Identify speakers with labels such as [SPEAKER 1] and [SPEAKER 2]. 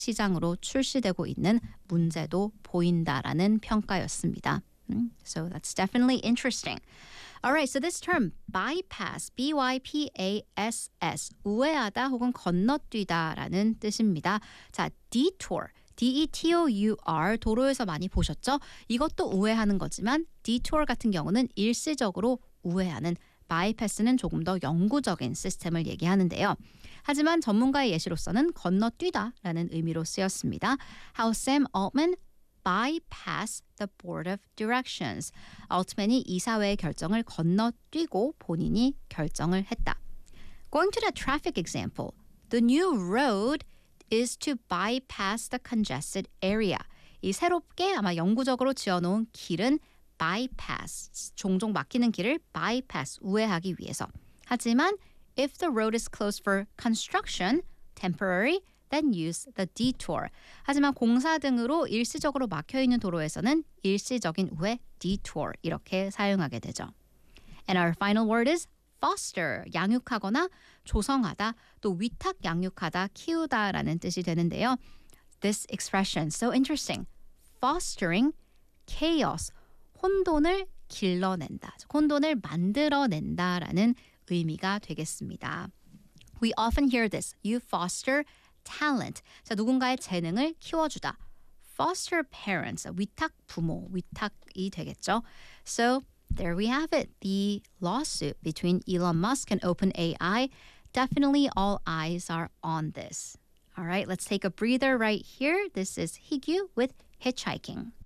[SPEAKER 1] 시장으로 출시되고 있는 문제도 보인다라는 평가였습니다. So that's definitely interesting. All right, so this term bypass, B-Y-P-A-S-S, 우회하다 혹은 건너뛰다라는 뜻입니다. 자, detour, D-E-T-O-U-R, 도로에서 많이 보셨죠? 이것도 우회하는 거지만 detour 같은 경우는 일시적으로 우회하는, bypass는 조금 더 영구적인 시스템을 얘기하는데요. 하지만 전문가의 예시로서는 건너뛰다라는 의미로 쓰였습니다. How Sam Altman bypass the Board of Directions. Altman이 이사회의 결정을 건너뛰고 본인이 결정을 했다. Going to the traffic example. The new road is to bypass the congested area. 이 새롭게 아마 영구적으로 지어놓은 길은 bypass, 종종 막히는 길을 bypass, 우회하기 위해서. 하지만 if the road is closed for construction, temporary, then use the detour. 하지만 공사 등으로 일시적으로 막혀있는 도로에서는 일시적인 우회, detour, 이렇게 사용하게 되죠. And our final word is foster, 양육하거나 조성하다, 또 위탁 양육하다, 키우다라는 뜻이 되는데요. This expression, so interesting. Fostering chaos, 혼돈을 길러낸다, 혼돈을 만들어낸다라는 의미가 되겠습니다. We often hear this. You foster talent. 자, 누군가의 재능을 키워주다. Foster parents, 위탁 부모, 위탁이 되겠죠. So there we have it. The lawsuit between Elon Musk and OpenAI. Definitely all eyes are on this. All right, let's take a breather right here. This is Higyu with Hitchhiking.